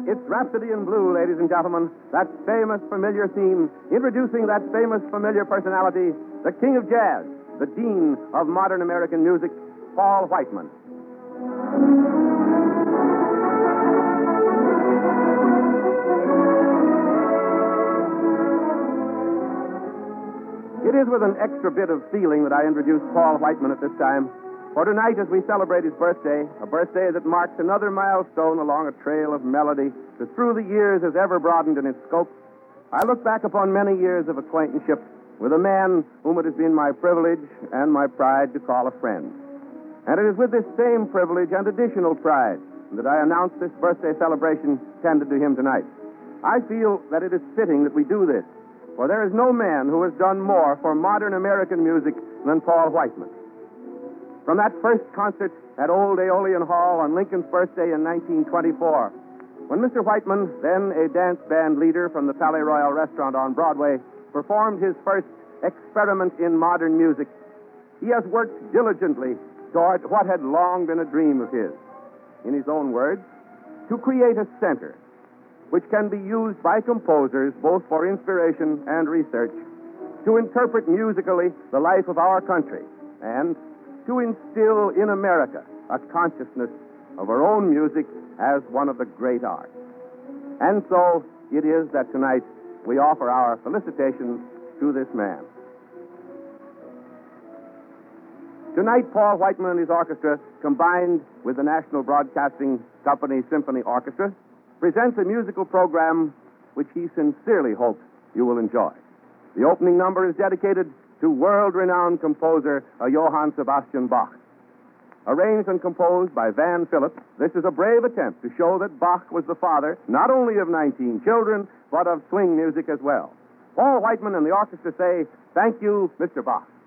It's Rhapsody in Blue, ladies and gentlemen. That famous, familiar theme, introducing that famous, familiar personality, the king of jazz, the dean of modern American music, Paul Whiteman. It is with an extra bit of feeling that I introduce Paul Whiteman at this time. For tonight, as we celebrate his birthday, a birthday that marks another milestone along a trail of melody that through the years has ever broadened in its scope, I look back upon many years of acquaintanceship with a man whom it has been my privilege and my pride to call a friend. And it is with this same privilege and additional pride that I announce this birthday celebration tended to him tonight. I feel that it is fitting that we do this, for there is no man who has done more for modern American music than Paul Whiteman. From that first concert at Old Aeolian Hall on Lincoln's birthday in 1924, when Mr. Whiteman, then a dance band leader from the Palais Royal restaurant on Broadway, performed his first experiment in modern music, he has worked diligently toward what had long been a dream of his. In his own words, to create a center which can be used by composers both for inspiration and research, to interpret musically the life of our country, and to instill in America a consciousness of our own music as one of the great arts. And so it is that tonight we offer our felicitations to this man. Tonight, Paul Whiteman and his orchestra, combined with the National Broadcasting Company Symphony Orchestra, presents a musical program which he sincerely hopes you will enjoy. The opening number is dedicated to world-renowned composer Johann Sebastian Bach. Arranged and composed by Van Phillips, this is a brave attempt to show that Bach was the father not only of 19 children, but of swing music as well. Paul Whiteman and the orchestra say, "Thank you, Mr. Bach."